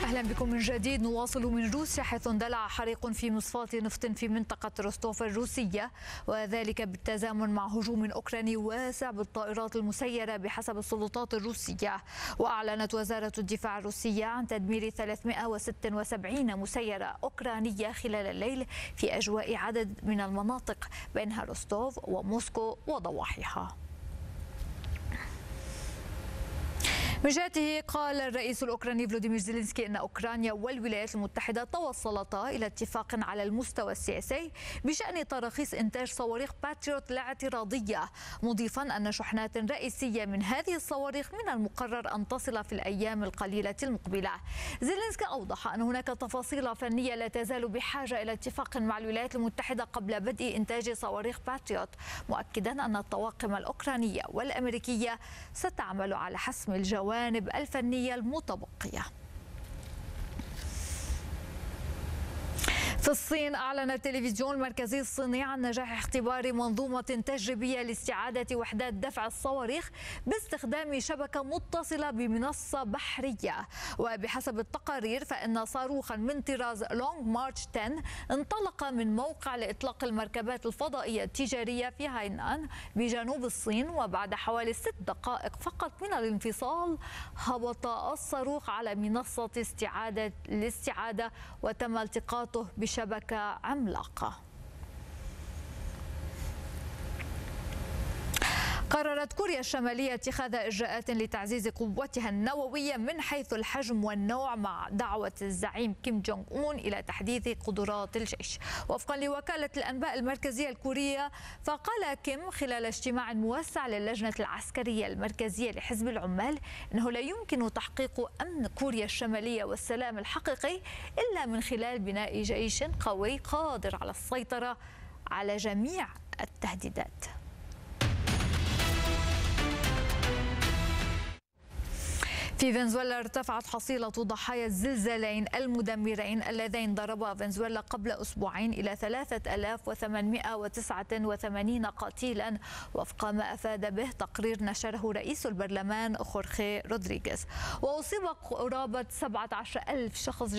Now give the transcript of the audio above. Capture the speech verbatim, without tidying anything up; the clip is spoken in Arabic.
أهلا بكم من جديد. نواصل من روسيا، حيث اندلع حريق في مصفاة نفط في منطقة روستوف الروسية، وذلك بالتزامن مع هجوم أوكراني واسع بالطائرات المسيرة بحسب السلطات الروسية. وأعلنت وزارة الدفاع الروسية عن تدمير ثلاثمائة وستة وسبعين مسيرة أوكرانية خلال الليل في أجواء عدد من المناطق بينها روستوف وموسكو وضواحيها. من جهته قال الرئيس الأوكراني فلوديمير زيلينسكي أن أوكرانيا والولايات المتحدة توصلتا إلى اتفاق على المستوى السياسي بشأن تراخيص إنتاج صواريخ باتريوت الاعتراضية، مضيفا أن شحنات رئيسية من هذه الصواريخ من المقرر أن تصل في الأيام القليلة المقبلة. زيلينسكي أوضح أن هناك تفاصيل فنية لا تزال بحاجة إلى اتفاق مع الولايات المتحدة قبل بدء إنتاج صواريخ باتريوت، مؤكدا أن الطواقم الأوكرانية والأمريكية ستعمل على حسم الجوانب الجوانب الفنية المتبقية. في الصين، أعلن التلفزيون المركزي الصيني عن نجاح اختبار منظومة تجريبية لاستعادة وحدات دفع الصواريخ باستخدام شبكة متصلة بمنصة بحرية. وبحسب التقارير فإن صاروخا من طراز لونغ مارش عشرة انطلق من موقع لإطلاق المركبات الفضائية التجارية في هاينان بجنوب الصين، وبعد حوالي ست دقائق فقط من الانفصال هبط الصاروخ على منصة استعادة الاستعادة وتم التقاطه بشبكة عملاقة. قررت كوريا الشمالية اتخاذ إجراءات لتعزيز قوتها النووية من حيث الحجم والنوع، مع دعوة الزعيم كيم جونغ أون إلى تحديث قدرات الجيش. وفقا لوكالة الأنباء المركزية الكورية، فقال كيم خلال اجتماع موسع للجنة العسكرية المركزية لحزب العمال أنه لا يمكن تحقيق أمن كوريا الشمالية والسلام الحقيقي إلا من خلال بناء جيش قوي قادر على السيطرة على جميع التهديدات. في فنزويلا ارتفعت حصيلة ضحايا الزلزالين المدمرين اللذين ضربا فنزويلا قبل أسبوعين إلى ثلاثة آلاف وثمانمائة وتسعة وثمانين قتيلا، وفق ما أفاد به تقرير نشره رئيس البرلمان خورخي رودريغيز. وأصيب قرابة سبعة عشر ألف شخص